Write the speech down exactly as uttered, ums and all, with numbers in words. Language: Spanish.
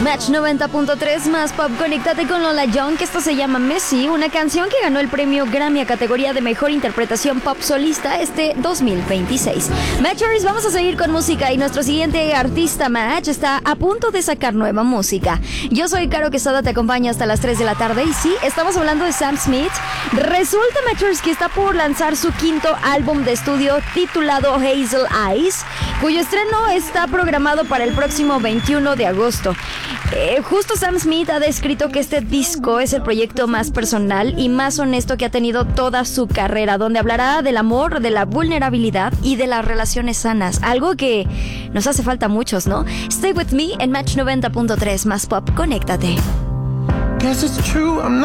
Match noventa punto tres más pop, conéctate con Lola Young, que esto se llama Messy, una canción que ganó el premio Grammy a categoría de mejor interpretación pop solista este dos mil veintiséis. Matchers, vamos a seguir con música y nuestro siguiente artista Match está a punto de sacar nueva música. Yo soy Caro Quesada, te acompaño hasta las tres de la tarde y sí, estamos hablando de Sam Smith. Resulta, Matchers, que está por lanzar su quinto álbum de estudio titulado Hazel Eyes, cuyo estreno está programado para el próximo veintiuno de agosto. Eh, justo Sam Smith ha descrito que este disco es el proyecto más personal y más honesto que ha tenido toda su carrera, donde hablará del amor, de la vulnerabilidad y de las relaciones sanas, algo que nos hace falta a muchos, ¿no? Stay with me en Match noventa punto tres más pop, conéctate. Guess it's true, I'm not